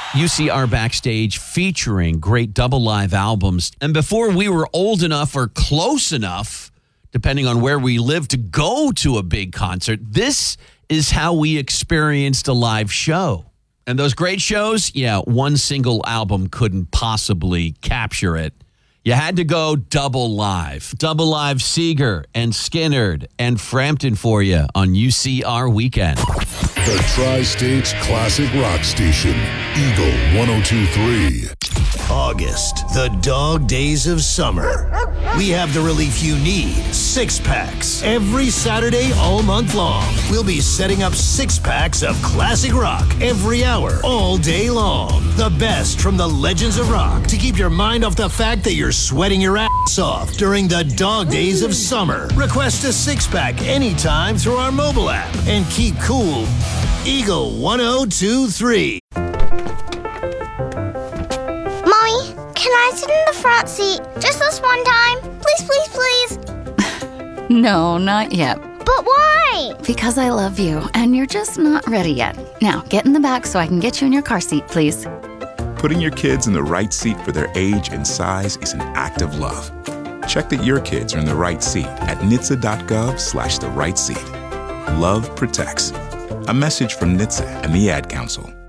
UCR Backstage featuring great double live albums. And before we were old enough or close enough, depending on where we live, to go to a big concert, this is how we experienced a live show. And those great shows, one single album couldn't possibly capture it. You had to go double live. Double live Seeger and Skinnerd and Frampton for you on UCR Weekend. The Tri-States Classic Rock Station, Eagle 102.3. August, the dog days of summer. We have the relief you need, six-packs. Every Saturday all month long, we'll be setting up six-packs of classic rock every hour, all day long. The best from the legends of rock to keep your mind off the fact that you're sweating your ass off during the dog days of summer. Request a six-pack anytime through our mobile app and keep cool. Eagle 1023. Mommy, can I sit in the front seat just this one time? Please, please, please. No, not yet. But why? Because I love you, and you're just not ready yet. Now, get in the back so I can get you in your car seat, please. Putting your kids in the right seat for their age and size is an act of love. Check that your kids are in the right seat at NHTSA.gov/the right seat. Love protects. A message from NHTSA and the Ad Council.